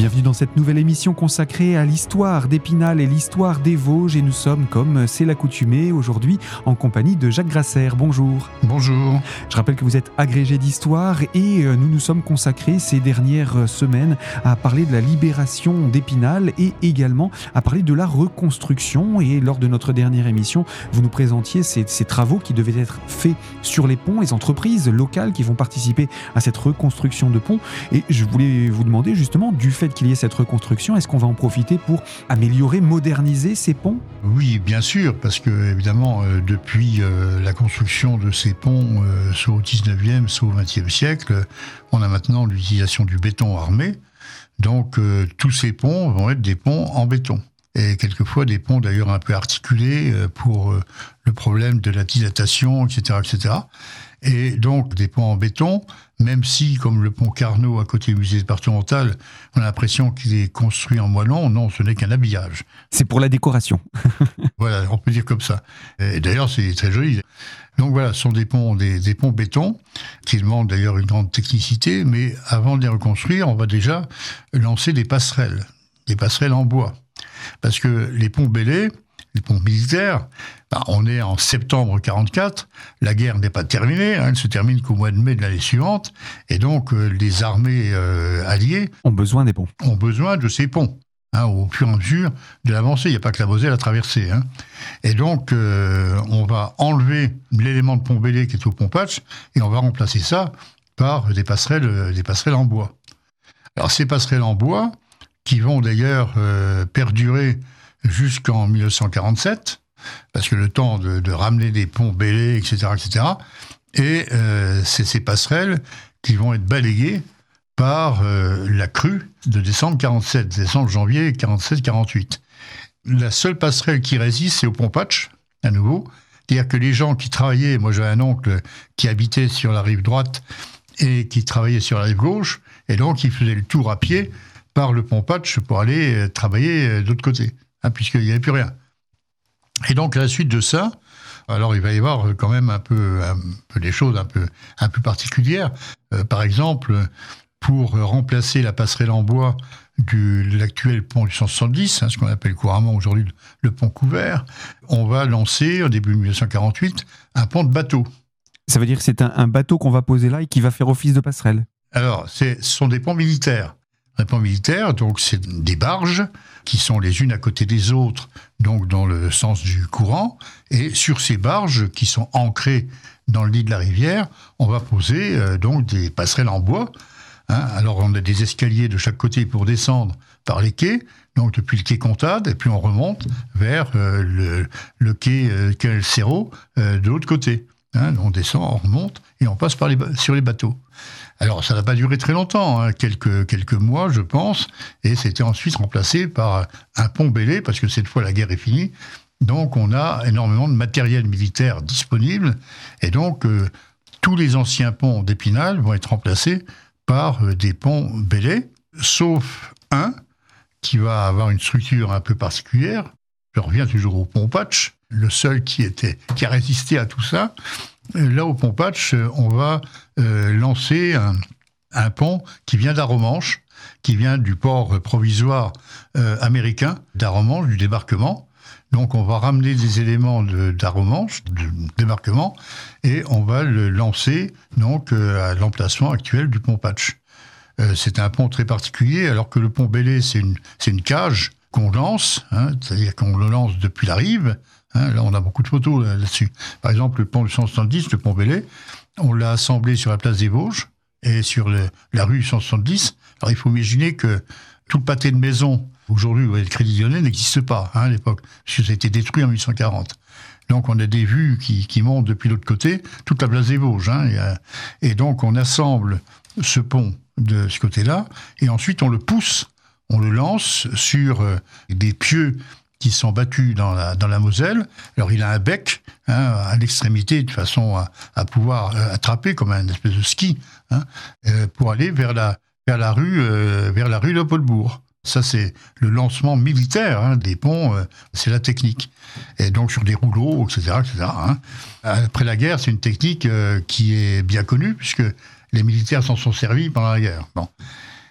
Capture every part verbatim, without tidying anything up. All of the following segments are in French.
Bienvenue dans cette nouvelle émission consacrée à l'histoire d'Épinal et l'histoire des Vosges. Et nous sommes, comme c'est l'accoutumée, aujourd'hui en compagnie de Jacques Grasser. Bonjour. Bonjour. Je rappelle que vous êtes agrégé d'histoire et nous nous sommes consacrés ces dernières semaines à parler de la libération d'Épinal et également à parler de la reconstruction. Et lors de notre dernière émission, vous nous présentiez ces, ces travaux qui devaient être faits sur les ponts, les entreprises locales qui vont participer à cette reconstruction de ponts. Et je voulais vous demander justement, du fait qu'il y ait cette reconstruction, est-ce qu'on va en profiter pour améliorer, moderniser ces ponts ? Oui, bien sûr, parce que évidemment, euh, depuis euh, la construction de ces ponts, euh, soit au dix-neuvième, soit au vingtième siècle, on a maintenant l'utilisation du béton armé. Donc, euh, tous ces ponts vont être des ponts en béton. Et quelquefois des ponts d'ailleurs un peu articulés euh, pour euh, le problème de la dilatation, et cetera, et cetera. Et donc des ponts en béton, même si, comme le pont Carnot à côté du musée départemental, on a l'impression qu'il est construit en moellon, non, ce n'est qu'un habillage. C'est pour la décoration. Voilà, on peut dire comme ça. Et d'ailleurs, c'est très joli. Donc voilà, ce sont des ponts, des, des ponts béton, qui demandent d'ailleurs une grande technicité, mais avant de les reconstruire, on va déjà lancer des passerelles, des passerelles en bois. Parce que les ponts Bellay, les ponts militaires, ben on est en septembre quarante-quatre, la guerre n'est pas terminée, hein, elle se termine qu'au mois de mai de l'année suivante, et donc euh, les armées euh, alliées ont besoin des ponts. Ont besoin de ces ponts, hein, au fur et à mesure de l'avancée. Il n'y a pas que la Moselle à traverser. Hein. Et donc, euh, on va enlever l'élément de pont Bellay qui est au pont Patch, et on va remplacer ça par des passerelles, des passerelles en bois. Alors, ces passerelles en bois, qui vont d'ailleurs euh, perdurer jusqu'en mille neuf cent quarante-sept, parce que le temps de, de ramener des ponts Bellay, et cetera, et cetera. Et euh, c'est ces passerelles qui vont être balayées par euh, la crue de décembre quarante-sept, décembre janvier quarante-sept quarante-huit. La seule passerelle qui résiste, c'est au pont Patch, à nouveau. C'est-à-dire que les gens qui travaillaient, moi j'avais un oncle qui habitait sur la rive droite et qui travaillait sur la rive gauche, et donc il faisait le tour à pied par le pont Patch pour aller travailler de l'autre côté, hein, puisqu'il n'y avait plus rien. Et donc, à la suite de ça, alors il va y avoir quand même un peu, un peu des choses un peu, un peu particulières. Euh, par exemple, pour remplacer la passerelle en bois de l'actuel pont du cent soixante-dix, hein, ce qu'on appelle couramment aujourd'hui le pont couvert, on va lancer, au début mille neuf cent quarante-huit, un pont de bateau. Ça veut dire que c'est un, un bateau qu'on va poser là et qui va faire office de passerelle ? Alors, c'est, ce sont des ponts militaires. Un pont militaire, donc c'est des barges qui sont les unes à côté des autres, donc dans le sens du courant. Et sur ces barges qui sont ancrées dans le lit de la rivière, on va poser euh, donc des passerelles en bois. Hein. Alors on a des escaliers de chaque côté pour descendre par les quais, donc depuis le quai Comtade, et puis on remonte vers euh, le, le quai euh, quai Cerro euh, de l'autre côté. Hein. On descend, on remonte et on passe par les, sur les bateaux. Alors, ça n'a pas duré très longtemps, hein, quelques, quelques mois, je pense, et c'était ensuite remplacé par un pont Bellay, parce que cette fois, la guerre est finie. Donc, on a énormément de matériel militaire disponible, et donc, euh, tous les anciens ponts d'Épinal vont être remplacés par euh, des ponts Bellay, sauf un qui va avoir une structure un peu particulière. Je reviens toujours au pont Patch, le seul qui, était, qui a résisté à tout ça. Là, au pont Patch, on va euh, lancer un, un pont qui vient d'Arromanches, qui vient du port provisoire euh, américain d'Arromanches, du débarquement. Donc, on va ramener des éléments de, d'Arromanches, du débarquement, et on va le lancer donc, euh, à l'emplacement actuel du pont Patch. Euh, c'est un pont très particulier, alors que le pont Bellay, c'est une, c'est une cage qu'on lance, hein, c'est-à-dire qu'on le lance depuis la rive. Hein, là, on a beaucoup de photos là, là-dessus. Par exemple, le pont du cent soixante-dix, le pont Bellay, on l'a assemblé sur la place des Vosges et sur le, la rue cent soixante-dix. Alors, il faut imaginer que tout le pâté de maison, aujourd'hui, le Crédit Lyonnais n'existe pas hein, à l'époque, puisque ça a été détruit en mille huit cent quarante. Donc, on a des vues qui, qui montent depuis l'autre côté, toute la place des Vosges. Hein, et, euh, et donc, on assemble ce pont de ce côté-là, et ensuite, on le pousse, on le lance sur euh, des pieux qui sont battus dans la, dans la Moselle. Alors, il a un bec hein, à l'extrémité, de façon à, à pouvoir euh, attraper, comme un espèce de ski, hein, euh, pour aller vers la, vers la rue, euh, vers la rue Léopoldbourg. Ça, c'est le lancement militaire hein, des ponts, euh, c'est la technique. Et donc, sur des rouleaux, et cetera, et cetera hein. Après la guerre, c'est une technique euh, qui est bien connue, puisque les militaires s'en sont servis pendant la guerre. Bon.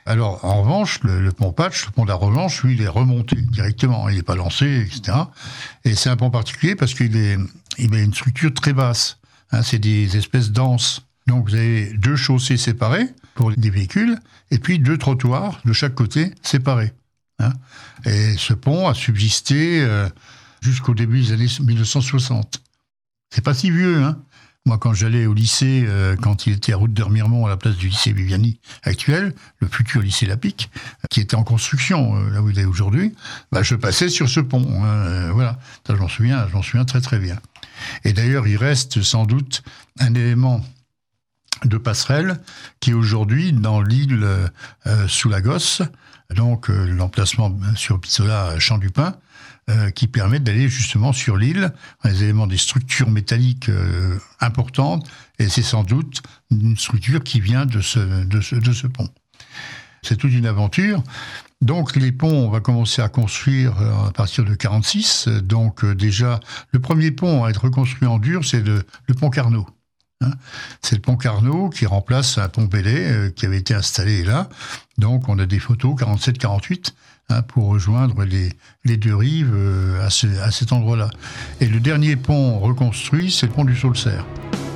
Alors, en revanche, le, le pont Patch, le pont de la Revanche, lui, il est remonté directement, il n'est pas lancé, et cetera. Et c'est un pont particulier parce qu'il est, il a une structure très basse. Hein, c'est des espèces denses. Donc, vous avez deux chaussées séparées pour les véhicules, et puis deux trottoirs de chaque côté séparés. Hein. Et ce pont a subsisté euh, jusqu'au début des années mille neuf cent soixante. C'est pas si vieux, hein. Moi, quand j'allais au lycée, euh, quand il était à route de Remiremont, à la place du lycée Viviani actuel, le futur lycée Lapic, qui était en construction, euh, là où il est aujourd'hui, bah, je passais sur ce pont. Hein, euh, voilà, ça, je m'en souviens, je m'en souviens très très bien. Et d'ailleurs, il reste sans doute un élément de passerelle qui est aujourd'hui dans l'île euh, sous la Gosse, donc euh, l'emplacement sur Pizzola, Champ du Pin, euh, qui permet d'aller justement sur l'île, les éléments des structures métalliques euh, importantes, et c'est sans doute une structure qui vient de ce, de ce, de ce pont. C'est toute une aventure. Donc les ponts, on va commencer à construire à partir de quarante-six. Donc euh, déjà, le premier pont à être reconstruit en dur, c'est le, le pont Carnot. Hein, c'est le pont Carnot qui remplace un pont Bellay euh, qui avait été installé là. Donc on a des photos quarante-sept quarante-huit hein, pour rejoindre les, les deux rives euh, à, ce, à cet endroit-là. Et le dernier pont reconstruit, c'est le pont du Saulcerre.